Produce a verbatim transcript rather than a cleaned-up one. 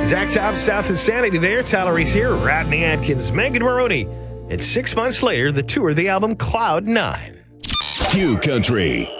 Zach Top, South Insanity there. Tyler Reese here. Rodney Atkins, Megan Maroney. And six months later, the tour of the album Cloud Nine. Q Country.